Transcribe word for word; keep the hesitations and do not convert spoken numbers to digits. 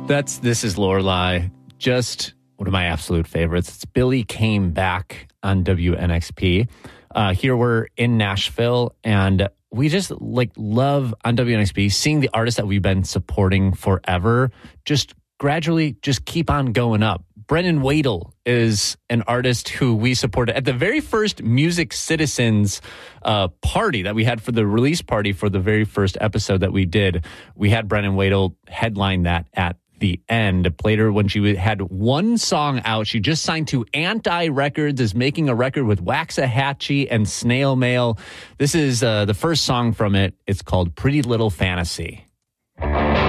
That's This Is Lorelei. Just one of my absolute favorites. It's Billy Came Back on W N X P. Uh, here we're in Nashville, and we just like love on W N X P seeing the artists that we've been supporting forever just gradually just keep on going up. Brennan Wadle is an artist who we supported at the very first Music Citizens uh, party that we had for the release party for the very first episode that we did. We had Brennan Wadle headline that at the end. Later, when she had one song out, she just signed to Anti Records, is making a record with Waxahachie and Snail Mail. This is uh, the first song from it. It's called Pretty Little Fantasy.